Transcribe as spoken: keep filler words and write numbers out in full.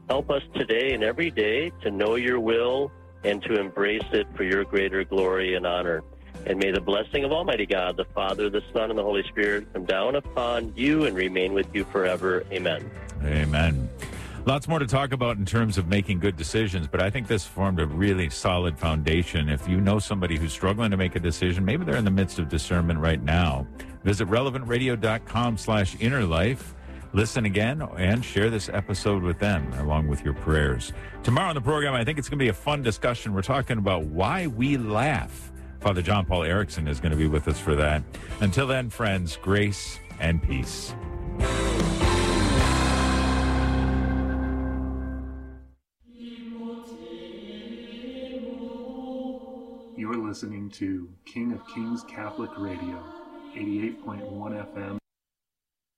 Help us today and every day to know your will and to embrace it for your greater glory and honor. And may the blessing of Almighty God, the Father, the Son, and the Holy Spirit come down upon you and remain with you forever. Amen. Amen. Lots more to talk about in terms of making good decisions, but I think this formed a really solid foundation. If you know somebody who's struggling to make a decision, maybe they're in the midst of discernment right now, visit relevant radio dot com slash inner life. Listen again and share this episode with them along with your prayers. Tomorrow on the program, I think it's going to be a fun discussion. We're talking about why we laugh. Father John Paul Erickson is going to be with us for that. Until then, friends, grace and peace. You are listening to King of Kings Catholic Radio, eighty-eight point one F M.